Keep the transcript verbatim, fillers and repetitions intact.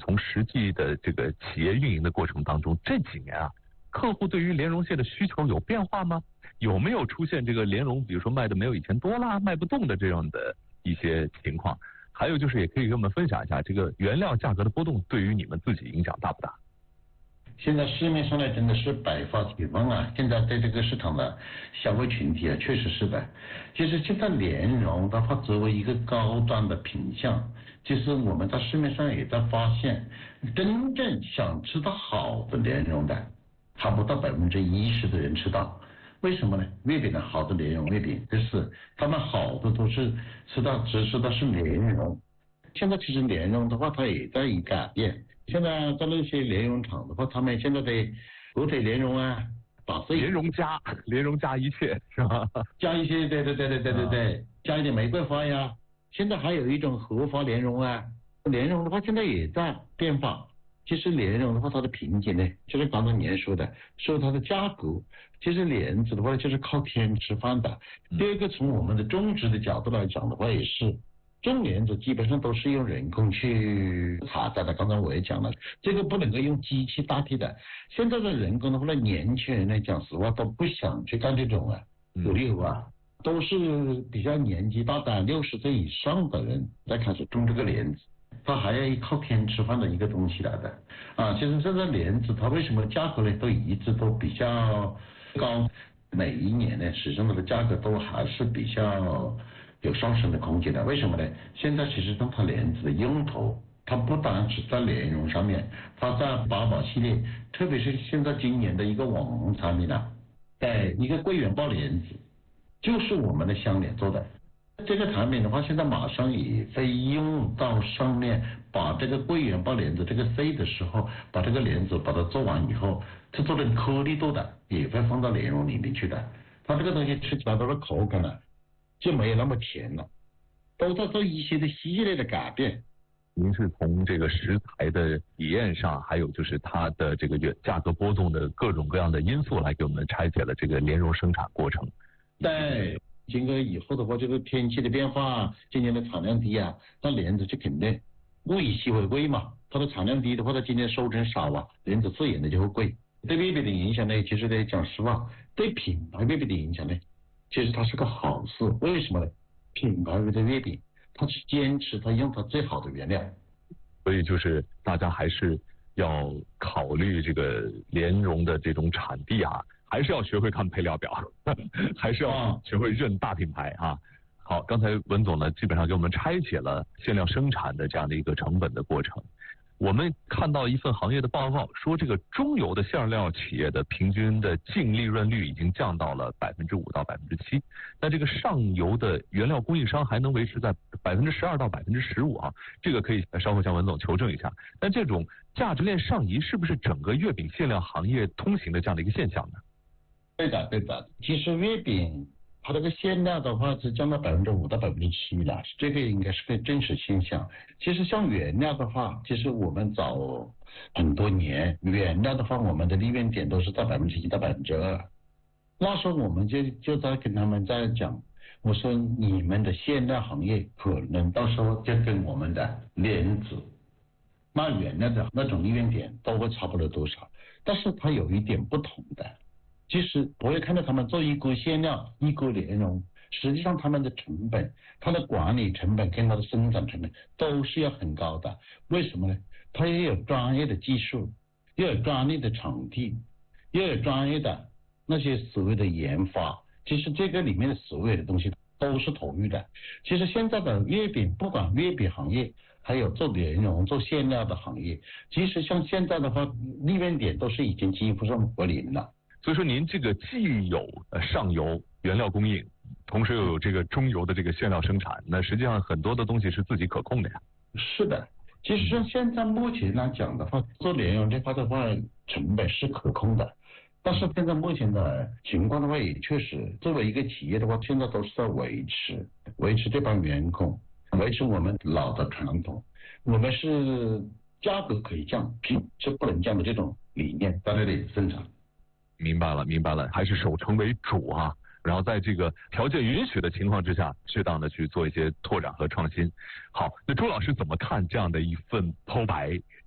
从实际的这个企业运营的过程当中，这几年啊，客户对于莲蓉蟹的需求有变化吗？有没有出现这个莲蓉，比如说卖的没有以前多啦，卖不动的这样的一些情况？还有就是，也可以跟我们分享一下，这个原料价格的波动对于你们自己影响大不大？ 现在市面上呢真的是百花齐放啊！现在对这个市场的消费群体啊，确实是的。其实现在莲蓉的话，作为一个高端的品相，其实我们在市面上也在发现，真正想吃到好的莲蓉的，还不到百分之一十的人吃到。为什么呢？月饼的好的莲蓉月饼，就是他们好的都是吃到只吃到是莲蓉。现在其实莲蓉的话，它也在改变。现在在那些莲蓉厂的话，他们现在的火腿莲蓉啊，打碎莲蓉加莲蓉加一切是吧？ 加一些，对对对对对对对，啊、加一点玫瑰花呀。现在还有一种荷花莲蓉啊，莲蓉的话现在也在变化。其实莲蓉的话，它的瓶颈呢，就是刚才您说的，说它的价格，其实莲子的话就是靠天吃饭的。第二个，从我们的种植的角度来讲的话，也是。种莲子基本上都是用人工去采摘的，刚才我也讲了，这个不能够用机器代替的。现在的人工的话呢，年轻人来讲实话都不想去干这种啊，有利有啊，都是比较年纪大的六十岁以上的人在开始种这个莲子，它还要靠天吃饭的一个东西来的啊。其实现在莲子它为什么价格呢都一直都比较高，每一年呢实际上它的价格都还是比较有上升的空间的。为什么呢？现在其实当它莲子的用途，它不单只在莲蓉上面，它在八宝系列，特别是现在今年的一个网红产品啊，哎，一个桂圆包莲子，就是我们的香莲做的。这个产品的话，现在马上也会用到上面，把这个桂圆包莲子这个 C 的时候，把这个莲子把它做完以后，它做成颗粒度的，也会放到莲蓉里面去的。它这个东西吃起来它的口感呢，就没有那么甜了，都在做一些的系列的改变。 您是从这个食材的体验上，还有就是它的这个价格波动的各种各样的因素，来给我们拆解了这个莲蓉生产过程。 对，经过以后的话，这个天气的变化，今年的产量低啊，那莲子就肯定物以稀为贵嘛。它的产量低的话，它今年收成少啊，莲子自然的就会贵。对月饼的影响呢，其实呢讲实话，对品牌月饼的影响呢，其实它是个好事。为什么呢？品牌的月饼，它是坚持它用它最好的原料， 所以就是大家还是要考虑这个莲蓉的这种产地啊，还是要学会看配料表，还是要学会认大品牌啊。好，刚才文总呢，基本上给我们拆解了馅料生产的这样的一个成本的过程。我们看到一份行业的报告说，这个中游的馅料企业的平均的净利润率已经降到了百分之五到百分之七，那这个上游的原料供应商还能维持在百分之十二到百分之十五啊，这个可以稍后向文总求证一下。但这种价值链上移是不是整个月饼馅料行业通行的这样的一个现象呢？ 对的，对的。其实月饼它这个馅料的话是降到百分之五到百分之七了，这个应该是个真实现象。其实像原料的话，其实我们早很多年原料的话，我们的利润点都是在百分之一到百分之二。那时候我们就就在跟他们在讲，我说你们的馅料行业可能到时候就跟我们的莲子卖原料的那种利润点都会差不多多少，但是它有一点不同的。其实我也看到他们做一锅馅料一锅莲蓉，实际上他们的成本，它的管理成本跟它的生产成本都是要很高的。为什么呢？它也有专业的技术，也有专业的场地，也有专业的那些所谓的研发。其实这个里面的所有的东西都是投入的。其实现在的月饼，不管月饼行业还有做莲蓉做馅料的行业，其实像现在的话利润点都是已经几乎上为零了。 所以说您这个既有呃上游原料供应，同时又有这个中游的这个馅料生产，那实际上很多的东西是自己可控的呀。 是的，其实像现在目前来讲的话，做莲蓉这块的话成本是可控的，但是现在目前的情况的话，也确实作为一个企业的话，现在都是在维持维持这帮员工，维持我们老的传统，我们是价格可以降，品是不能降的这种理念在那里生产。 明白了，明白了，还是守成为主啊，然后在这个条件允许的情况之下，适当的去做一些拓展和创新。好，那朱老师怎么看这样的一份剖白？